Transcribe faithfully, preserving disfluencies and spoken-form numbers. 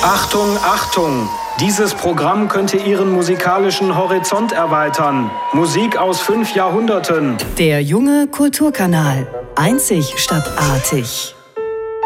Achtung, Achtung! Dieses Programm könnte Ihren musikalischen Horizont erweitern. Musik aus fünf Jahrhunderten. Der junge Kulturkanal. Einzig statt artig.